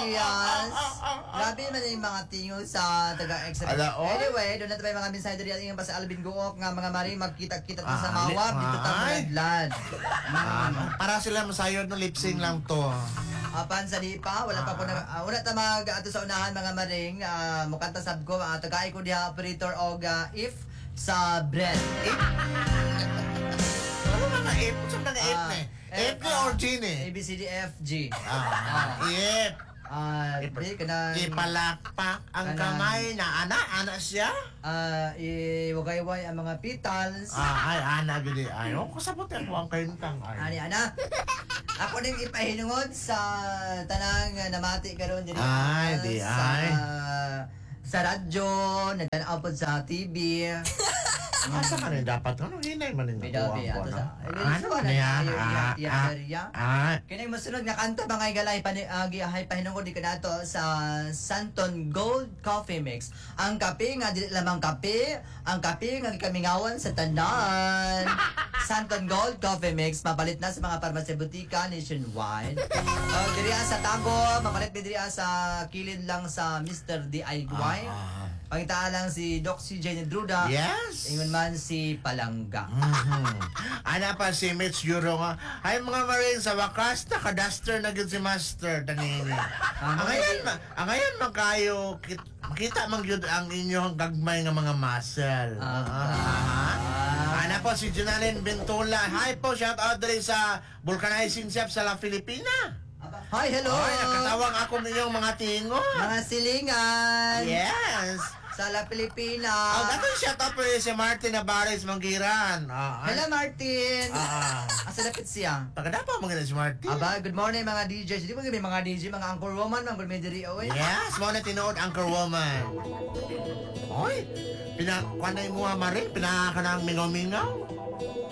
Dirias. Grabe man yung mga tingo sa taga-extra. Anyway, doon na tayo mga mensahe diri ating pa sa Alvin Guok nga mga mari magkita-kita ta sa Mawab dito ta Madlad. Para sila masayod no lip-sync lang to. Apan sa lipa, wala pa ko na wala ta mag ato sa unahan mga maring mukanta sab ko tagay ko diha operator og if sa bread. Ano mga if? Saan mga if ni? If ni or G ni? A, B, C, D, F, G. If. Di ka na... Ipalakpak ang kamay na ana siya? Iwagayway ang mga petals. Ay, ana, gini. Ay, kasabot ako ang kayuntang. Ani, ana. Ako din ipahinungod sa tanang namati karon diri. Ay, di ay. Sa radyo, nagtanaw po sa TV. Asa ka rin dapat? Ano hinay man yung Bidabi nakuha ko? ato sa. Ano na yan? Kini masunod nga kanta mga igalay giahay pahinungod di kanato sa Santon Gold Coffee Mix. Ang kape nga dili lamang kape, ang kape nga gikamingawan sa tanan. Santon Gold Coffee Mix mapalit na sa mga parmasya butika nationwide. Diri sa Tago, mapalit diri sa kilid lang sa Mr. DIY. Pangitaan lang si Doc C. Jenny Druda. Yes. Ingon man si Palangga. Ana pa si Mitch Guro nga. Ay mga marin sa wakas naka-duster na gyud si Master tanini. Ang ngayon magkayo makita man gyud ang inyong gagmay nga mga muscle. Ana po si Jonalyn Bentula. Hi po, shout out rin sa vulcanizing chef sa La Filipina. Hi, hello! Ay, nakatawang ako ninyong mga tingon. Mga silingan! Yes! Sa La Filipina. Dato shout out po rin si Martin Navarez Manggiran. Hello, Martin! Asa lapit siya? Pagkadapo mga si Martin. Good morning mga DJs. Hindi mo gabi mga DJ, mga Anchor Woman, mga Gulmediri, oy. Yes, mo na tinood Anchor Woman. Oy, pinakanay mo maring, pinaka ng mingaw-mingaw.